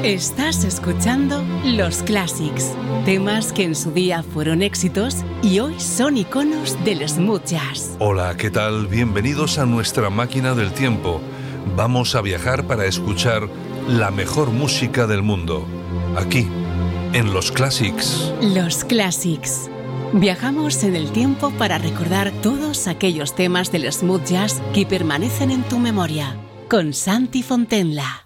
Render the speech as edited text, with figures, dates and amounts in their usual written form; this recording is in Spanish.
Estás escuchando Los Classics, temas que en su día fueron éxitos y hoy son iconos del smooth jazz. Hola, ¿qué tal? Bienvenidos a nuestra máquina del tiempo. Vamos a viajar para escuchar la mejor música del mundo, aquí, en Los Classics. Los Classics. Viajamos en el tiempo para recordar todos aquellos temas del smooth jazz que permanecen en tu memoria, con Santi Fontenla.